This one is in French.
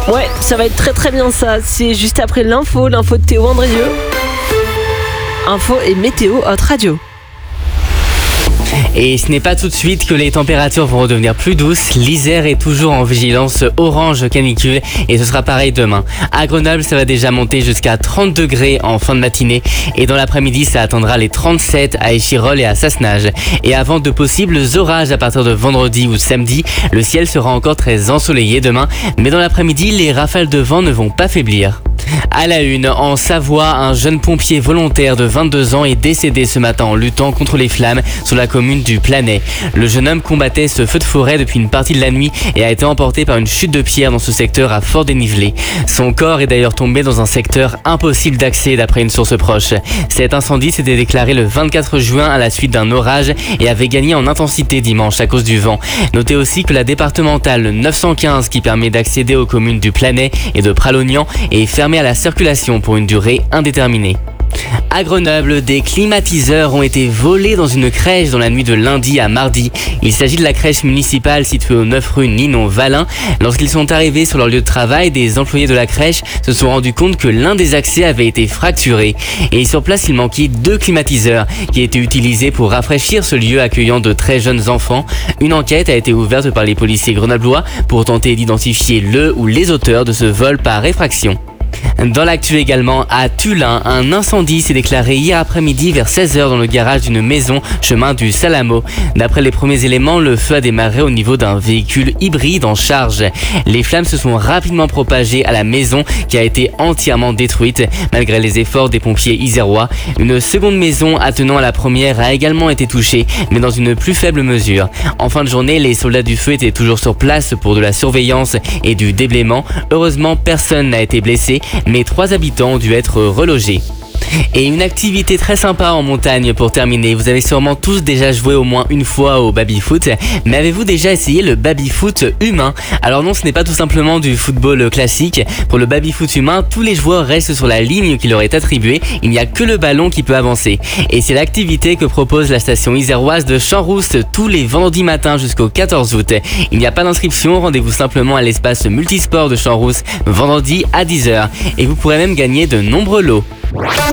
Ouais, ça va être très très bien ça. C'est juste après l'info de Théo Andrieux. Info et météo Hot Radio. Et ce n'est pas tout de suite que les températures vont redevenir plus douces. L'Isère est toujours en vigilance orange canicule et ce sera pareil demain. À Grenoble, ça va déjà monter jusqu'à 30 degrés en fin de matinée et dans l'après-midi, ça atteindra les 37 à Échirolles et à Sassenage. Et avant de possibles orages à partir de vendredi ou samedi, le ciel sera encore très ensoleillé demain, mais dans l'après-midi, les rafales de vent ne vont pas faiblir. À la une, en Savoie, un jeune pompier volontaire de 22 ans est décédé ce matin en luttant contre les flammes sur la commune du Planay. Le jeune homme combattait ce feu de forêt depuis une partie de la nuit et a été emporté par une chute de pierre dans ce secteur à fort dénivelé. Son corps est d'ailleurs tombé dans un secteur impossible d'accès d'après une source proche. Cet incendie s'était déclaré le 24 juin à la suite d'un orage et avait gagné en intensité dimanche à cause du vent. Notez aussi que la départementale 915 qui permet d'accéder aux communes du Planay et de Pralognan est fermée à la circulation pour une durée indéterminée. À Grenoble, des climatiseurs ont été volés dans une crèche dans la nuit de lundi à mardi. Il s'agit de la crèche municipale située au 9 rue Ninon-Valin. Lorsqu'ils sont arrivés sur leur lieu de travail, des employés de la crèche se sont rendus compte que l'un des accès avait été fracturé. Et sur place, il manquait 2 climatiseurs qui étaient utilisés pour rafraîchir ce lieu accueillant de très jeunes enfants. Une enquête a été ouverte par les policiers grenoblois pour tenter d'identifier le ou les auteurs de ce vol par effraction. Dans l'actu également, à Tullin, un incendie s'est déclaré hier après-midi vers 16h dans le garage d'une maison chemin du Salamo. D'après les premiers éléments, le feu a démarré au niveau d'un véhicule hybride en charge. Les flammes se sont rapidement propagées à la maison qui a été entièrement détruite malgré les efforts des pompiers isérois. Une seconde maison attenant à la première a également été touchée, mais dans une plus faible mesure. En fin de journée, les soldats du feu étaient toujours sur place pour de la surveillance et du déblaiement. Heureusement, personne n'a été blessé, mais 3 habitants ont dû être relogés. Et une activité très sympa en montagne pour terminer. Vous avez sûrement tous déjà joué au moins une fois au baby-foot, mais avez-vous déjà essayé le baby-foot humain? Alors non, ce n'est pas tout simplement du football classique. Pour le baby-foot humain, tous les joueurs restent sur la ligne qui leur est attribuée. Il n'y a que le ballon qui peut avancer. Et c'est l'activité que propose la station iséroise de Champs-Rousses tous les vendredis matins jusqu'au 14 août. Il n'y a pas d'inscription, rendez-vous simplement à l'espace multisport de Champs-Rousses vendredi à 10h. Et vous pourrez même gagner de nombreux lots.